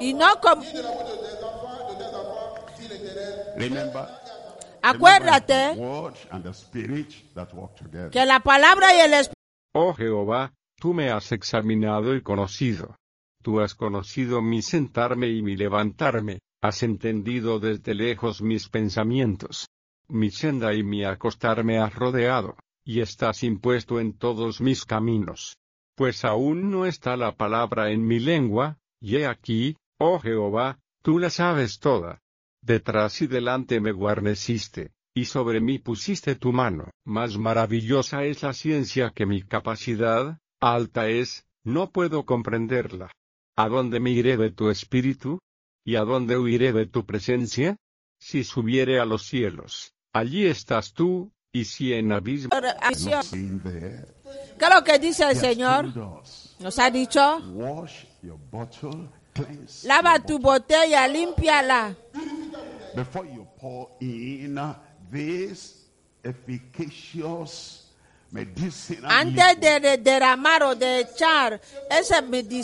y no como... Remember, Acuérdate the word and the spirit that walk together. que la palabra y el espíritu... Oh Jehová, tú me has examinado y conocido. Tú has conocido mi sentarme y mi levantarme, has entendido desde lejos mis pensamientos. Mi senda y mi acostarme has rodeado, y estás impuesto en todos mis caminos. Pues aún no está la palabra en mi lengua, y he aquí, oh Jehová, tú la sabes toda. Detrás y delante me guarneciste, y sobre mí pusiste tu mano. Más maravillosa es la ciencia que mi capacidad, alta es, no puedo comprenderla. ¿A dónde me iré de tu espíritu? ¿Y a dónde huiré de tu presencia? Si subiere a los cielos, allí estás tú, y si en abismo... Seeing there, ¿Qué es lo que dice el he has Señor? told us, Nos ha dicho, wash your bottle, cleanse lava your tu bottle. botella, límpiala. Before you pour in this efficacious medicinal Antes liquid, de derramar o de echar ese